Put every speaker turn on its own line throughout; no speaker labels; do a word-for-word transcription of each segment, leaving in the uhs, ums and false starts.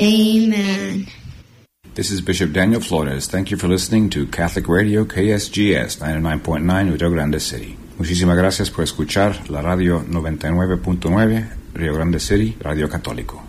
Amen.
This is Bishop Daniel Flores. Thank you for listening to Catholic Radio K S G S ninety-nine point nine Rio Grande City. Muchísimas gracias por escuchar la radio noventa y nueve punto nueve Rio Grande City, Radio Católico.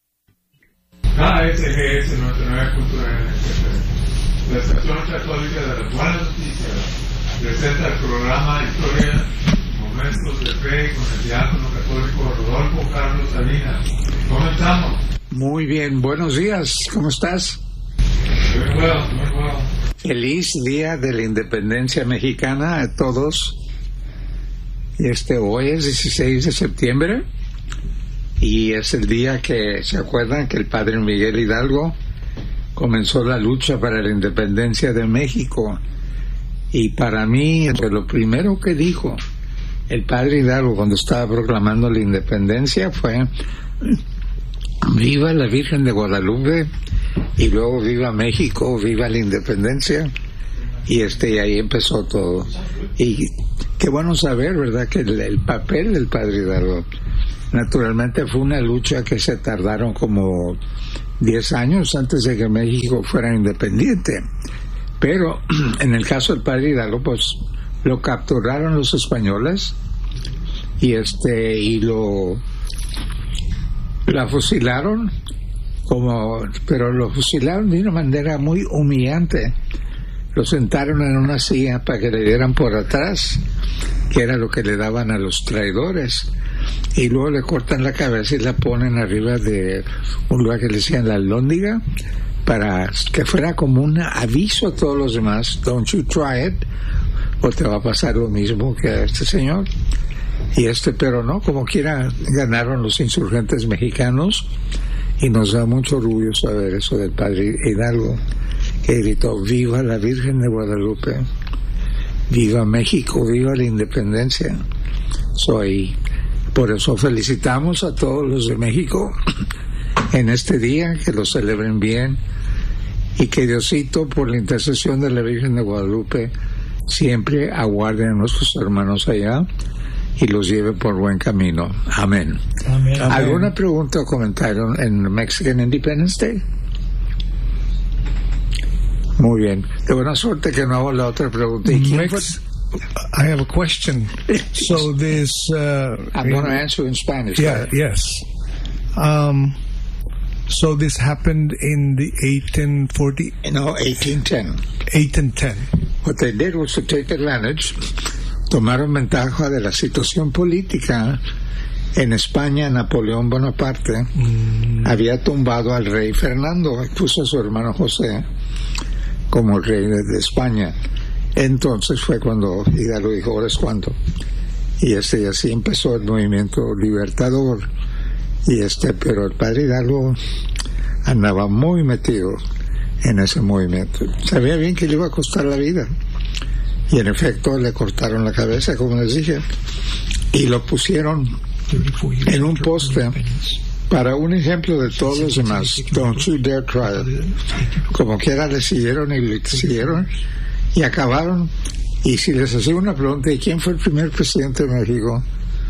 K S G S noventa y nueve punto nueve, la estación católica de las buenas noticias, presenta el programa Historia, Momentos de Fe con el diácono católico Rodolfo Carlos Salinas. Comenzamos.
Muy bien, buenos días, ¿cómo estás?
Muy bueno, muy bueno.
Feliz Día de la Independencia Mexicana a todos. Este, hoy es dieciséis de septiembre y es el día que, ¿se acuerdan que el padre Miguel Hidalgo comenzó la lucha para la independencia de México? Y para mí, lo primero que dijo el padre Hidalgo cuando estaba proclamando la independencia fue: viva la Virgen de Guadalupe, y luego viva México, viva la independencia. Y este y ahí empezó todo. Y qué bueno saber, ¿verdad?, que el, el papel del padre Hidalgo, naturalmente fue una lucha que se tardaron como diez años antes de que México fuera independiente. Pero en el caso del padre Hidalgo, pues lo capturaron los españoles y este y lo la fusilaron, como pero lo fusilaron de una manera muy humillante. Lo sentaron en una silla para que le dieran por atrás, que era lo que le daban a los traidores, y luego le cortan la cabeza y la ponen arriba de un lugar que le decían la alhóndiga, para que fuera como un aviso a todos los demás: don't you try it, o te va a pasar lo mismo que a este señor. Y este, pero no, como quiera, ganaron los insurgentes mexicanos, y nos da mucho orgullo saber eso del padre Hidalgo, que gritó: viva la Virgen de Guadalupe, viva México, viva la independencia. Soy, por eso felicitamos a todos los de México en este día, que lo celebren bien, y que Diosito, por la intercesión de la Virgen de Guadalupe, siempre aguarde a nuestros hermanos allá y los lleve por buen camino. Amén.
Amén.
¿Alguna pregunta o comentario en Mexican Independence Day? Muy bien. De buena suerte que no hago la otra pregunta. ¿Y quién
Mex- I have a question. So this... Uh,
I'm going to answer in Spanish.
Yeah, yes. Um, so this happened in the eighteen forty...
No, eighteen ten.
eighteen ten.
What they did was to take advantage, tomaron ventaja de la situación política. En España, Napoleón Bonaparte mm. había tumbado al rey Fernando, puso a su hermano José como el rey de, de España. Entonces fue cuando Hidalgo dijo: ahora es cuando. Y este y así empezó el movimiento libertador. Y este, pero el padre Hidalgo andaba muy metido en ese movimiento. Sabía bien que le iba a costar la vida. Y en efecto le cortaron la cabeza, como les dije, y lo pusieron en un poste para un ejemplo de todos los demás. Don't you dare try it. Como quiera le siguieron y le siguieron y acabaron. Y si les hacía una pregunta: ¿y quién fue el primer presidente de México?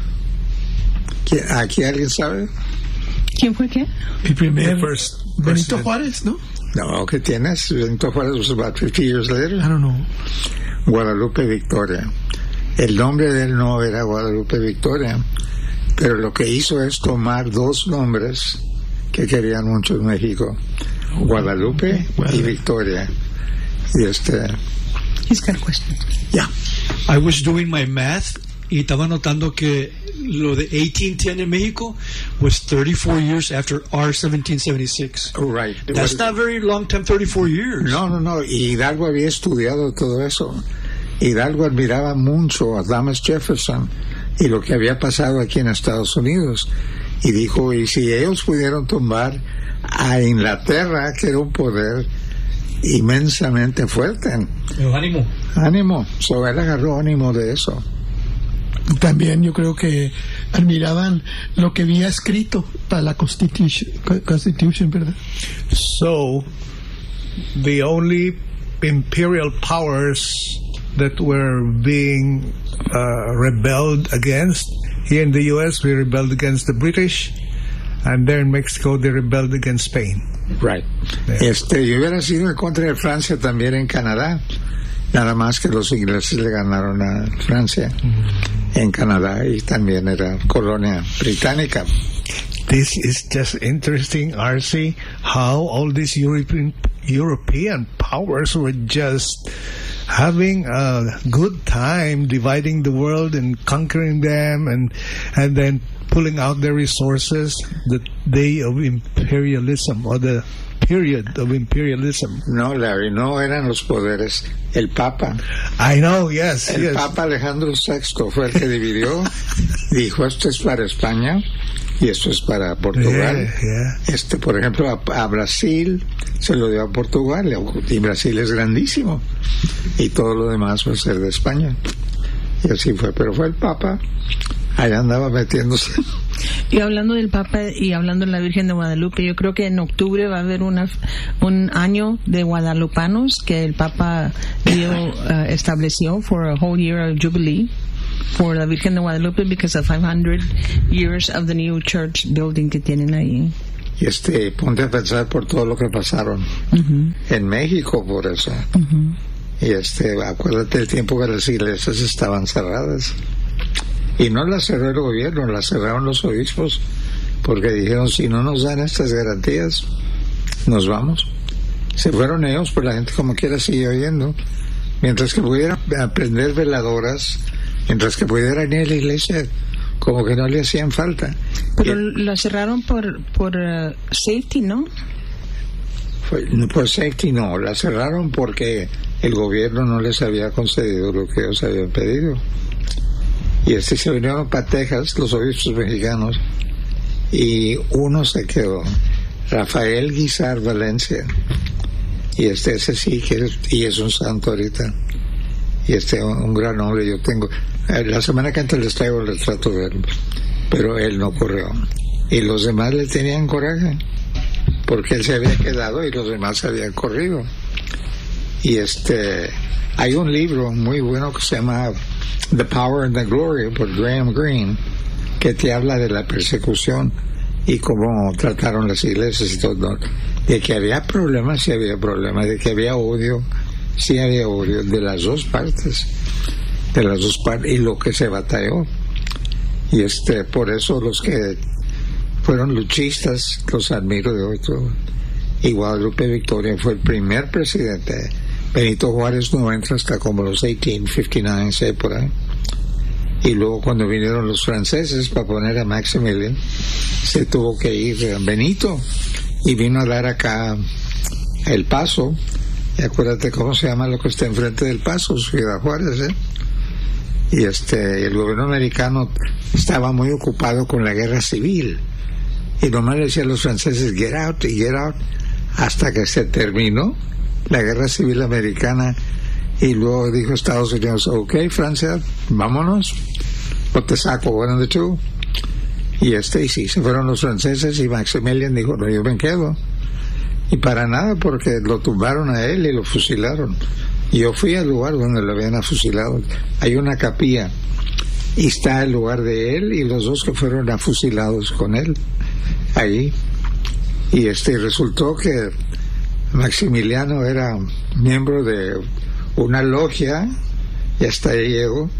¿Aquí alguien sabe?
¿Quién fue qué?
El primer Benito Juárez, ¿no?
No, ¿qué tienes? Benito Juárez was about fifty years later.
I don't know.
Guadalupe Victoria. El nombre de él no era Guadalupe Victoria, pero lo que hizo es tomar dos nombres que querían mucho en México: Guadalupe y Victoria. Y este...
He's got a question.
Yeah.
I was doing my math y estaba notando que lo de eighteen ten en México was thirty-four years after our seventeen seventy-six.
Oh, right.
That's not very long time, thirty-four years.
No, no, no. Y Hidalgo había estudiado todo eso. Hidalgo admiraba mucho a Thomas Jefferson y lo que había pasado aquí en Estados Unidos. Y dijo: y si ellos pudieron tumbar a Inglaterra, que era un poder inmensamente fuerte.
Pero ánimo.
Ánimo. So él agarró ánimo de eso.
También yo creo que admiraban lo que había escrito para la Constitution, Constitution, ¿verdad?
So, the only imperial powers that were being uh, rebelled against here in the U S, we rebelled against the British, and there in Mexico they rebelled against Spain.
Right.
Yeah.
Este, yo hubiera sido en contra de Francia también en Canadá. Nada más que los ingleses le ganaron a Francia mm-hmm. en Canadá y también era colonia británica.
This is just interesting, R C, how all these European European powers were just having a good time dividing the world and conquering them, and and then pulling out their resources. The day of imperialism, or the period of imperialism.
No, Larry, no eran los poderes. El Papa.
I know, yes.
El
yes.
Papa Alejandro sexto fue el que dividió. Dijo, esto es para España y esto es para Portugal.
Yeah, yeah.
Este, por ejemplo, a, a Brasil se lo dio a Portugal, y Brasil es grandísimo, y todo lo demás va a ser de España. Y así fue, pero fue el Papa, allá andaba metiéndose.
Y hablando del Papa y hablando de la Virgen de Guadalupe, yo creo que en octubre va a haber una, un año de guadalupanos que el Papa dio, uh, estableció for a whole year of Jubilee for la Virgen de Guadalupe because of five hundred years of the new church building que tienen ahí.
Y este, ponte a pensar por todo lo que pasaron uh-huh. en México por eso. Uh-huh. Y este, acuérdate el tiempo que las iglesias estaban cerradas. Y no las cerró el gobierno, las cerraron los obispos, porque dijeron, si no nos dan estas garantías, nos vamos. Se fueron ellos, pero la gente como quiera sigue oyendo. Mientras que pudieran aprender veladoras, mientras que pudieran ir a la iglesia, como que no le hacían falta.
Pero y, la cerraron por, por uh, safety, ¿no?
Fue, por safety no, la cerraron porque el gobierno no les había concedido lo que ellos habían pedido. Y este se vinieron para Texas, los obispos mexicanos, y uno se quedó, Rafael Guizar Valencia, y este ese sí que es, y es un santo ahorita, y este un, un gran hombre. Yo tengo, la semana que antes les traigo el retrato de él, pero él no corrió, y los demás le tenían coraje, porque él se había quedado y los demás se habían corrido. Y este, hay un libro muy bueno que se llama The Power and the Glory por Graham Greene, que te habla de la persecución y cómo trataron las iglesias y todo, de que había problemas, sí había problemas, de que había odio, sí había odio, de las dos partes, de las dos partes, y lo que se batalló. Y este, por eso los que fueron luchistas los admiro de hoy todo. Y Guadalupe Victoria fue el primer presidente. Benito Juárez no entra hasta como los dieciocho cincuenta y nueve, sé por ahí. Y luego cuando vinieron los franceses para poner a Maximilian, se tuvo que ir Benito y vino a dar acá El Paso. Y acuérdate cómo se llama lo que está enfrente del Paso, Ciudad Juárez, ¿eh? Y este, el gobierno americano estaba muy ocupado con la guerra civil. Y nomás le decían a los franceses, get out y get out, hasta que se terminó la guerra civil americana, y luego dijo Estados Unidos, ok, Francia, vámonos, o te saco, one of the two. Y este, y sí, se fueron los franceses, y Maximilian dijo, no, yo me quedo. Y para nada, porque lo tumbaron a él y lo fusilaron. Y yo fui al lugar donde lo habían fusilado. Hay una capilla, y está el lugar de él y los dos que fueron fusilados con él, ahí. Y este, resultó que Maximiliano era miembro de una logia, y hasta ahí llegó,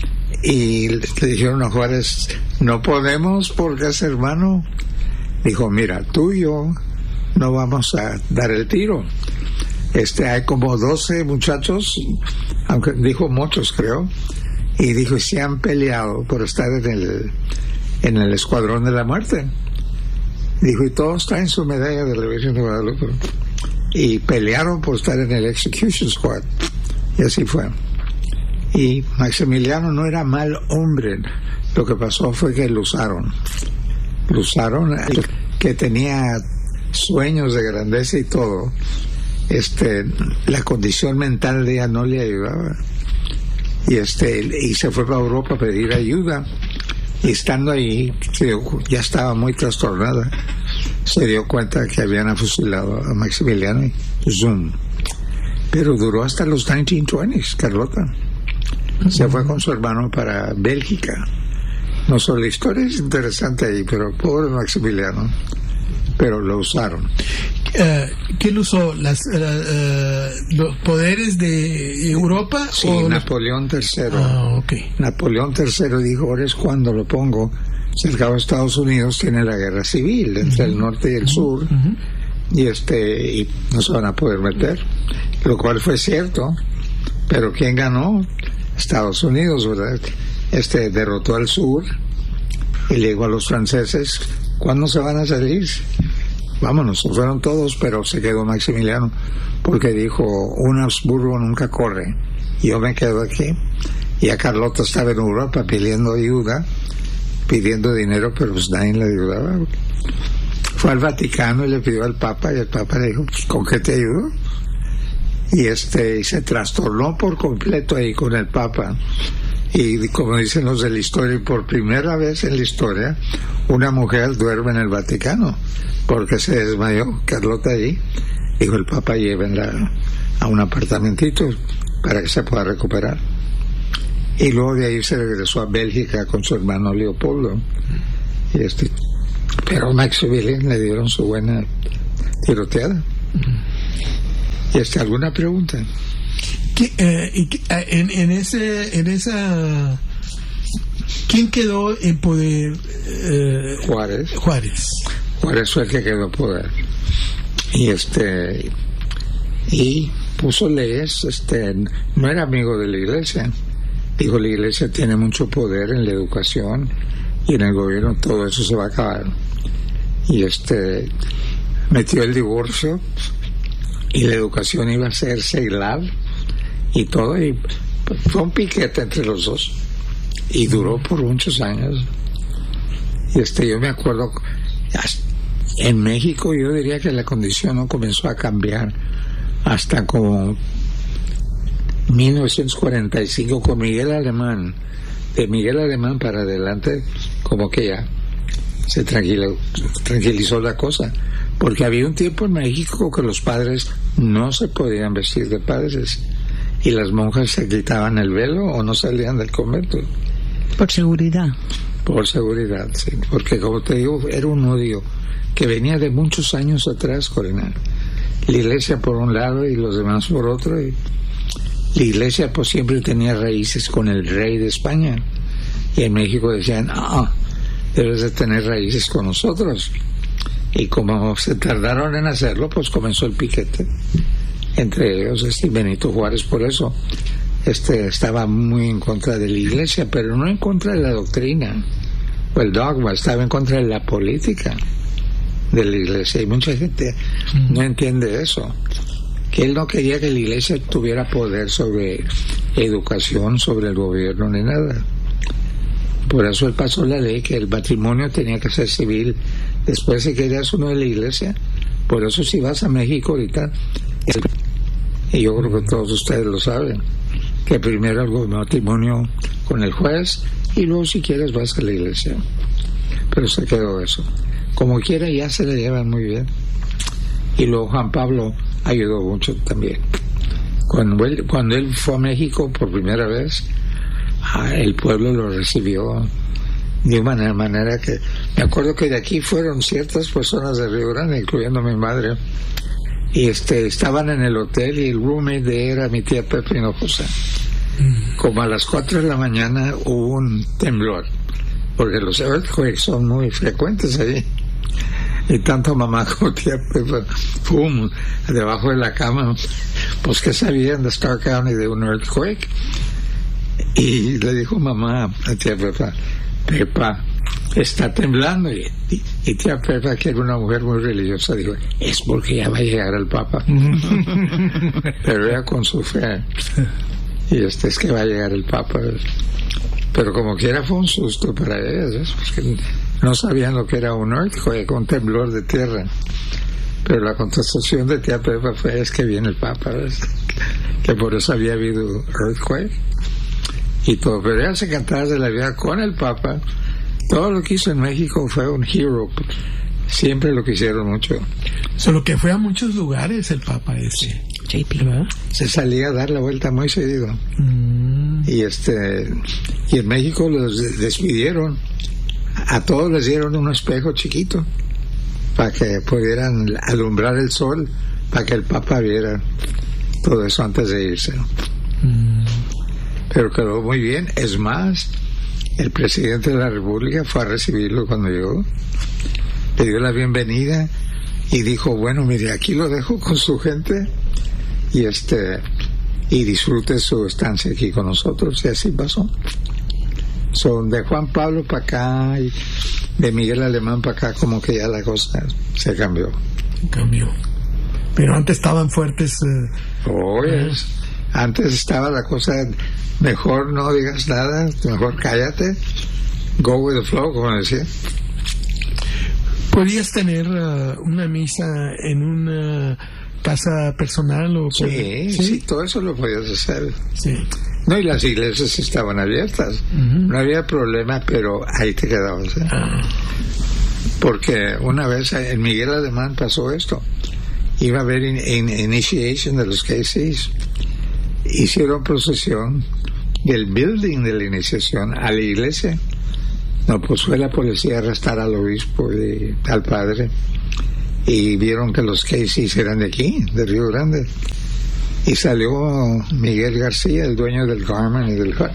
y le dijeron a Juárez, no podemos porque es hermano. Dijo, mira, tú y yo no vamos a dar el tiro. Este, hay como doce muchachos, aunque dijo muchos creo, y dijo, se han peleado por estar en el en el escuadrón de la muerte. Dijo, y todos traen su medalla de la Virgen de Guadalupe. Y pelearon por estar en el Execution Squad. Y así fue. Y Maximiliano no era mal hombre. Lo que pasó fue que lo usaron. Lo usaron, que tenía sueños de grandeza y todo. Este, la condición mental de ella no le ayudaba. Y este, y se fue para Europa a pedir ayuda. Y estando ahí, ya estaba muy trastornada. Se dio cuenta que habían fusilado a Maximiliano y zoom. Pero duró hasta los nineteen twenties, Carlota. Se fue con su hermano para Bélgica. No solo la historia es interesante ahí, pero pobre Maximiliano, pero lo usaron.
Uh, ¿Quién usó? Las, uh, uh, ¿Los poderes de Europa?
Sí,
o
Napoleón tercero.
Ah, okay.
Napoleón tercero dijo, ahora es cuando lo pongo. Si el cabo de Estados Unidos tiene la guerra civil entre uh-huh. el norte y el sur, uh-huh. y este y no se van a poder meter, lo cual fue cierto, pero ¿quién ganó? Estados Unidos, ¿verdad? Este derrotó al sur y le dijo a los franceses, ¿cuándo se van a salir? Vámonos, se fueron todos, pero se quedó Maximiliano, porque dijo, un Habsburgo nunca corre, y yo me quedo aquí. Y a Carlota estaba en Europa pidiendo ayuda, pidiendo dinero, pero pues nadie le ayudaba. Fue al Vaticano y le pidió al Papa, y el Papa le dijo, pues, ¿con qué te ayudo? Y este y se trastornó por completo ahí con el Papa. Y como dicen los de la historia, por primera vez en la historia, una mujer duerme en el Vaticano, porque se desmayó Carlota ahí. Dijo el Papa, llévenla a un apartamentito para que se pueda recuperar. Y luego de ahí se regresó a Bélgica con su hermano Leopoldo. Y este, pero a Maximiliano le dieron su buena tiroteada. ¿Y este, alguna pregunta?
¿Qué, eh, y, eh, en, en ese en esa ¿quién quedó en poder? Eh,
Juárez.
Juárez.
Juárez fue el que quedó en poder. Y este y puso leyes, este no era amigo de la iglesia. Dijo, la iglesia tiene mucho poder en la educación y en el gobierno, todo eso se va a acabar. Y este metió el divorcio y la educación iba a ser seglar y todo, y fue un piquete entre los dos y duró por muchos años. Y este yo me acuerdo, en México yo diría que la condición no comenzó a cambiar hasta como mil novecientos cuarenta y cinco con Miguel Alemán. De Miguel Alemán para adelante como que ya se tranquilizó, tranquilizó la cosa, porque había un tiempo en México que los padres no se podían vestir de padres y las monjas se quitaban el velo o no salían del convento.
Por seguridad.
Por seguridad, sí, porque como te digo, era un odio que venía de muchos años atrás, Corina. La iglesia por un lado y los demás por otro, y la iglesia pues siempre tenía raíces con el rey de España, y en México decían, ah, debes de tener raíces con nosotros. Y como se tardaron en hacerlo, pues comenzó el piquete entre ellos, este Benito Juárez. Por eso este estaba muy en contra de la iglesia, pero no en contra de la doctrina o el dogma, estaba en contra de la política de la iglesia, y mucha gente mm. no entiende eso, que él no quería que la iglesia tuviera poder sobre educación, sobre el gobierno, ni nada. Por eso él pasó la ley que el matrimonio tenía que ser civil. Después, si querías uno de la iglesia, por eso si vas a México ahorita, y yo creo que todos ustedes lo saben, que primero el matrimonio con el juez y luego si quieres vas a la iglesia. Pero se quedó eso. Como quiera ya se le llevan muy bien. Y luego Juan Pablo ayudó mucho también. Cuando él, cuando él fue a México por primera vez, el pueblo lo recibió de una manera que... Me acuerdo que de aquí fueron ciertas personas de Río Grande, incluyendo mi madre, y este estaban en el hotel y el roommate de era mi tía Pepe Hinojosa. Como a las cuatro de la mañana hubo un temblor, porque los earthquakes son muy frecuentes ahí. Y tanto mamá como tía Pepa, pum, debajo de la cama, pues que sabían de Stark County de un earthquake. Y le dijo mamá a tía Pepa, Pepa, está temblando. Y, y, y tía Pepa, que era una mujer muy religiosa, dijo, es porque ya va a llegar el Papa. Pero ella con su fe, y este es que va a llegar el Papa. Pero como quiera fue un susto para ellas, porque no sabían lo que era un earthquake, un temblor de tierra. Pero la contestación de tía Pepa fue, es que viene el Papa, ¿ves? Que por eso había habido earthquake y todo. Pero ella se cantaba de la vida con el Papa. Todo lo que hizo en México fue un hero. Siempre lo quisieron mucho.
Solo que fue a muchos lugares el Papa ese.
J P, ¿verdad?
Se salía a dar la vuelta muy seguido. Mm. Y este y en México los despidieron a todos les dieron un espejo chiquito para que pudieran alumbrar el sol, para que el Papa viera todo eso antes de irse. Mm. Pero quedó muy bien. Es más, el presidente de la República fue a recibirlo cuando llegó, le dio la bienvenida y dijo, bueno, mire, aquí lo dejo con su gente y este y disfrute su estancia aquí con nosotros. Y así pasó. Son de Juan Pablo para acá y de Miguel Alemán para acá, como que ya la cosa se cambió.
Cambió. Pero antes estaban fuertes. Eh,
oh, yes. Antes estaba la cosa, mejor no digas nada, mejor cállate, go with the flow, como decía.
¿Podías tener uh, una misa en una casa personal? O
sí, sí, sí, todo eso lo podías hacer.
Sí.
No, y las iglesias estaban abiertas, uh-huh. No había problema, pero ahí te quedabas, ¿eh? Ah. Porque una vez en Miguel Alemán pasó esto, iba a haber in, in, initiation de los K Cs, hicieron procesión del building de la iniciación a la iglesia. No, pues fue la policía a arrestar al obispo y al padre, y vieron que los K Cs eran de aquí, de Río Grande. Y salió Miguel García, el dueño del Garment y del Hut,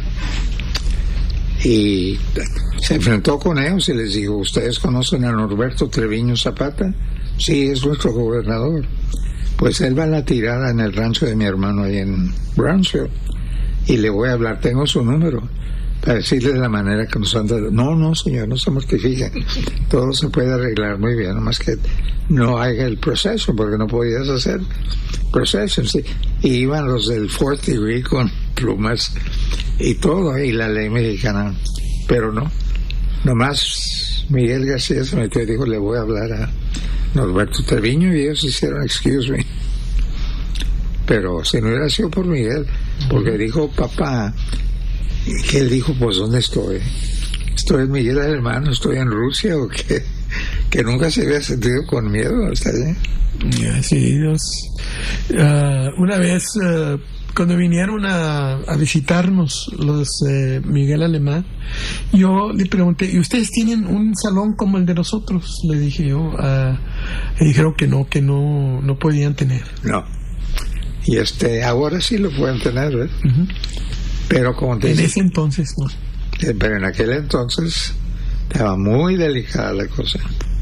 y se enfrentó con ellos y les dijo, ¿ustedes conocen a Norberto Treviño Zapata? Sí, es nuestro gobernador. Pues él va a la tirada en el rancho de mi hermano ahí en Brownsville, y le voy a hablar, tengo su número, para decirle de la manera que nos han dado. No, no, señor, no se mortifique, todo se puede arreglar muy bien, nomás que no haga el proceso, porque no podías hacer proceso. ¿Sí? Y iban los del fourth degree con plumas y todo, y la ley mexicana, pero no, nomás Miguel García se metió y dijo, le voy a hablar a Norberto Treviño, y ellos hicieron excuse me. Pero si no hubiera sido por Miguel, porque dijo papá, que él dijo, pues ¿dónde estoy? ¿Estoy en Miguel Alemán? ¿Estoy en Rusia o qué? Que nunca se había sentido con miedo, ¿está bien?
Sí, Dios. Uh, una vez, uh, cuando vinieron a, a visitarnos los eh, Miguel Alemán, yo le pregunté, ¿y ustedes tienen un salón como el de nosotros? Le dije yo. Uh, y dijeron que no, que no, no podían tener.
No. Y este, ahora sí lo pueden tener, ¿ves? Uh-huh. Pero como te
en
dice,
ese entonces no.
Eh, pero en aquel entonces estaba muy delicada la cosa.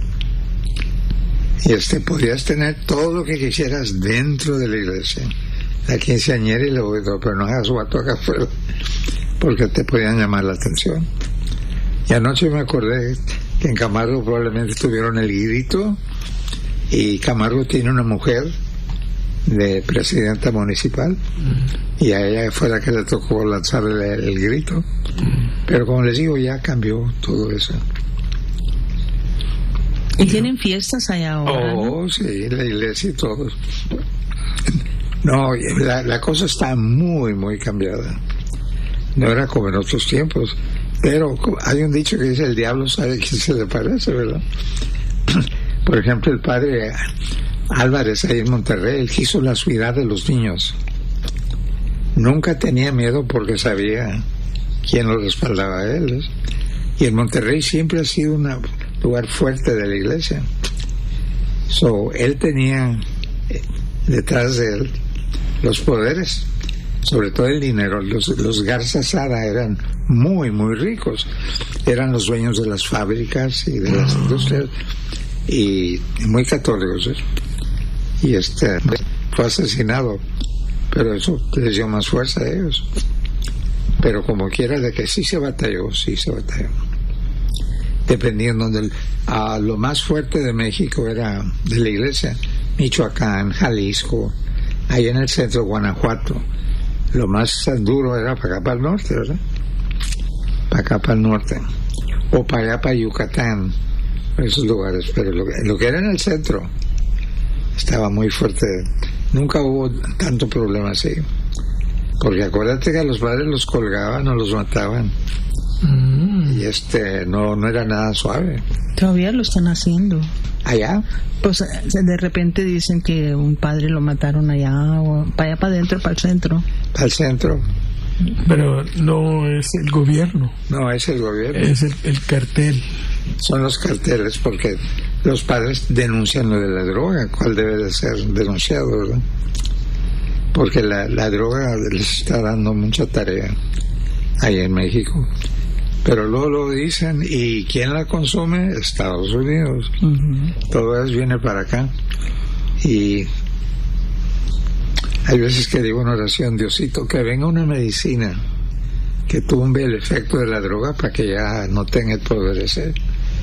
Y este, podías tener todo lo que quisieras dentro de la iglesia, la quinceañera y luego todo, pero no hagas guato acá afuera, porque te podían llamar la atención. Y anoche me acordé que en Camargo probablemente tuvieron el grito, y Camargo tiene una mujer de presidenta municipal, mm. y a ella fue la que le tocó lanzar el, el grito, mm. pero como les digo, ya cambió todo eso.
¿Y tienen fiestas allá ahora?
Oh, ¿no? Sí, la iglesia y todo. No, la, la cosa está muy, muy cambiada. No era como en otros tiempos, pero hay un dicho que dice, el diablo sabe quién se le parece, ¿verdad? Por ejemplo, el padre Álvarez ahí en Monterrey, él quiso la ciudad de los niños. Nunca tenía miedo porque sabía quién lo respaldaba a él, ¿ves? Y en Monterrey siempre ha sido un lugar fuerte de la iglesia. So, él tenía detrás de él los poderes, sobre todo el dinero. Los, los Garza Sara eran muy, muy ricos. Eran los dueños de las fábricas y de las industrias, y muy católicos, ¿eh? Y este fue asesinado, pero eso les dio más fuerza a ellos. Pero como quiera, de que sí se batalló, sí se batalló. Dependiendo del, uh, lo más fuerte de México era de la iglesia, Michoacán, Jalisco, ahí en el centro, Guanajuato. Lo más duro era para acá, para el norte, ¿verdad? Para acá, para el norte, o para allá, para Yucatán, esos lugares. Pero lo, lo que era en el centro estaba muy fuerte. Nunca hubo tanto problema así, porque acuérdate que a los padres los colgaban o los mataban. Mm. Y este no no era nada suave.
Todavía lo están haciendo
allá.
Pues de repente dicen que un padre lo mataron allá, o para allá, para adentro, para el centro.
Para el centro.
pero no es el gobierno,
No, es el gobierno.
es el, el cartel.
Son los carteles, porque los padres denuncian lo de la droga, cuál debe de ser denunciado, ¿verdad? Porque la, la droga les está dando mucha tarea ahí en México. Pero luego lo dicen, ¿y quién la consume? Estados Unidos.
Ujú.
Todo eso viene para acá. Y hay veces que digo en oración, Diosito, que venga una medicina que tumbe el efecto de la droga para que ya no tenga el poder ese.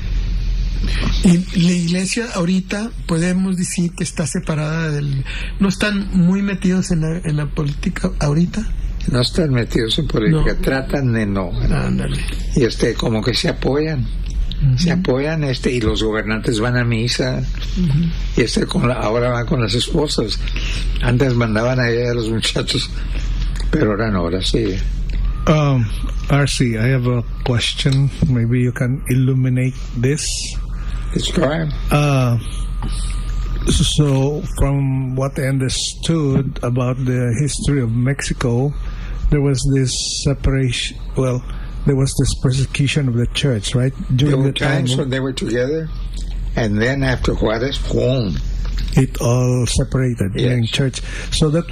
Y la iglesia ahorita podemos decir que está separada del... ¿No están muy metidos en la, en la política ahorita?
No están metidos en política,
No.
tratan de no.
Ándale.
Y este, como que se apoyan. Se apoyan este y los gobernantes van a misa y este con la, ahora van con las esposas. Antes mandaban a ella a los muchachos, pero ahora no, ahora sí.
Um, R C, I have a question. Maybe you can illuminate this.
It's crime.
Uh, so, from what I understood about the history of Mexico, there was this separation. Well, there was this persecution of the church, right?
There
During
were
the time,
times when they were together, and then after Juarez, boom.
it all separated
Yes.
in church. So that